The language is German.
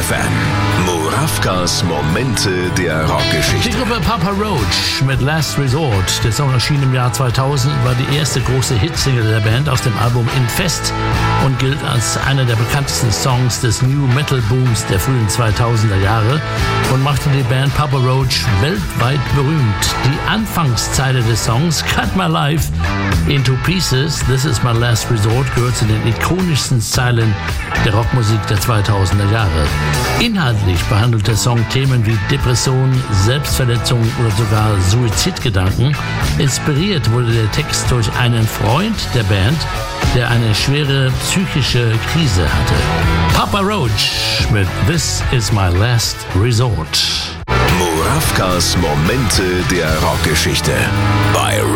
FM. Murawkas Momente der Rockgeschichte. Die Gruppe Papa Roach mit Last Resort. Der Song erschien im Jahr 2000, war die erste große Hitsingle der Band aus dem Album Infest und gilt als einer der bekanntesten Songs des New Metal Booms der frühen 2000er Jahre und machte die Band Papa Roach weltweit berühmt. Die Anfangszeile des Songs Cut My Life into Pieces, This is my last resort, gehört zu den ikonischsten Zeilen der Rockmusik der 2000er Jahre. Inhaltlich behandelt der Song Themen wie Depression, Selbstverletzung oder sogar Suizidgedanken. Inspiriert wurde der Text durch einen Freund der Band, der eine schwere psychische Krise hatte. Papa Roach mit This is my last resort. Murawkas Momente der Rockgeschichte bei